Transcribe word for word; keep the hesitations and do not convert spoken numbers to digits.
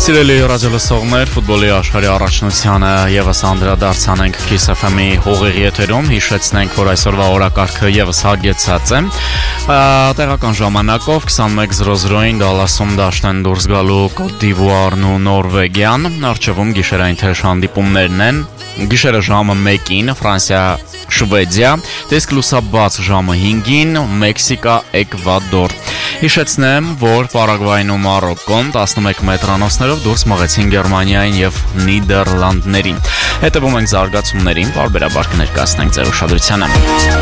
Սիրելի ռադիոլսողներ, ֆուտբոլի աշխարհի առաջնությանը եւս անդրադարձանենք Kiss F M-ի հողերի եթերում, հիշեցնենք, որ այսօրվա օրակարգը եւս հագեցած է։ Տեղական ժամանակով twenty-one zero zero-ին Դալասում դաշտեն դուրս գալու Կոտ դ'Իվուարն ու Նորվեգիան, առջևում գիշերային թեժ հանդիպումներն են։ Գիշերը ժամը one-ին Ֆրանսիա Շվեդիա, իսկ լուսաբաց ժամը five-ին Մեքսիկա Էկվադոր։ Հիշեցնեմ, որ Պարագվային ու Մարոկոն eleven մետրանոցներով դուրս մղեցին Գերմանիային եւ Նիդերլանդներին։ Հետևում ենք զարգացումներին, բարբերաբար կներկայացնենք ձեր ուշադրությանը։